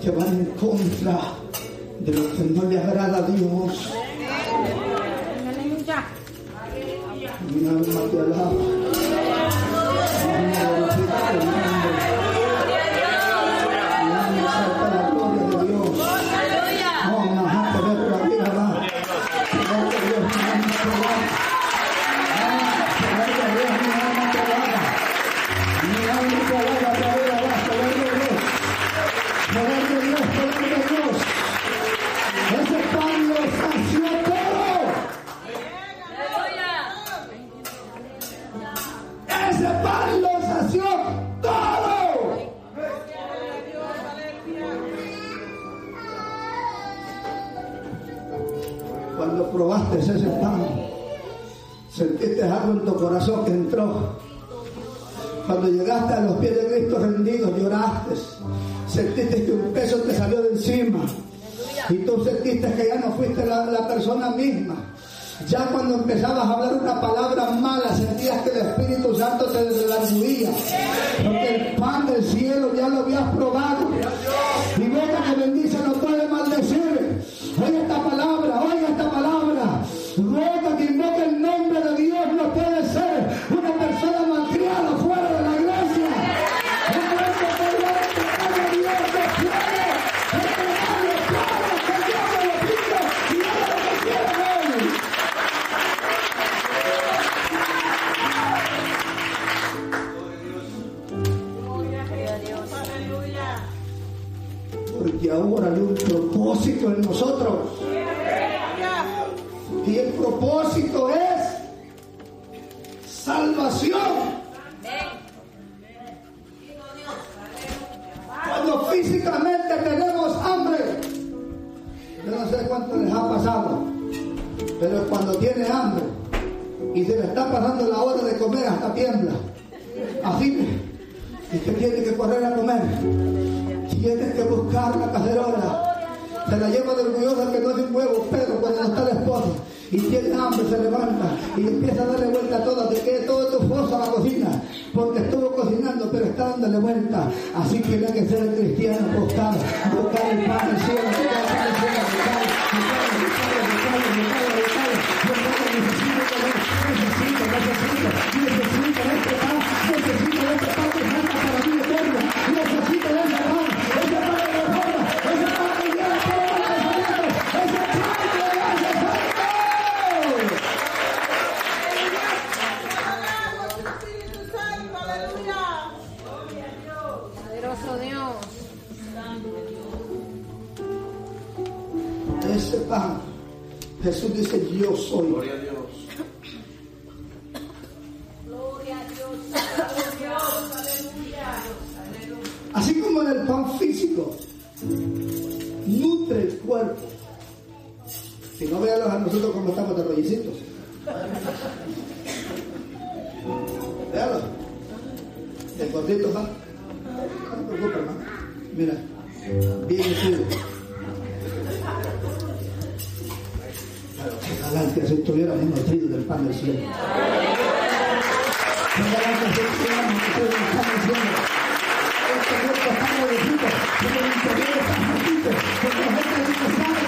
que van en contra de lo que no le agrada a Dios. Mi alma te alaba. Mi alma exalta la gloria de Dios. Vamos a ver por aquí abajo. Ese pan lo sació todo. Ese pan lo sació todo. Cuando probaste ese pan, sentiste algo en tu corazón que entró. Cuando llegaste a los pies de Cristo rendidos, lloraste. Sentiste que un peso te salió de encima. Y tú sentiste que ya no fuiste la persona misma. Ya cuando empezabas a hablar una palabra mala, sentías que el Espíritu Santo te redarguía. Porque el pan del cielo ya lo habías probado. Y boca que bendice no puede maldecir. Oiga esta palabra, oiga esta palabra. Boca que invoca el nombre de Dios no puede ser una persona malcriada fuera de la iglesia. Porque ahora hay un propósito en nosotros. Y el propósito es salvación. Cuando físicamente tenemos hambre, yo no sé cuánto les ha pasado, pero cuando tiene hambre y se le está pasando la hora de comer, hasta tiembla. Así, y que tiene que correr a comer. Tienes que buscar la cacerola. Se la lleva de orgullosa que no hace un huevo, pero cuando no está la esposa y tiene hambre se levanta y empieza a darle vuelta a todo, te quede todo tu esposo a la cocina, porque estuvo cocinando pero está dándole vuelta. Así tiene que ser el cristiano, buscar el pan del cielo, ese pan. Jesús dice: yo soy. Gloria a Dios. Gloria a Dios. Gloria a Dios. Aleluya. Así como en el pan físico nutre el cuerpo. Si no, véanlos a nosotros como estamos de rollecitos. Véanlos. El gordito más. No te preocupes, hermano. Mira, bien metido. Adelante, si estuviéramos nutridos del pan del cielo. Adelante, si estuviéramos nutridos del pan del cielo. Este cuerpo está nutrito, pero el interior está nutrito, porque la gente dice: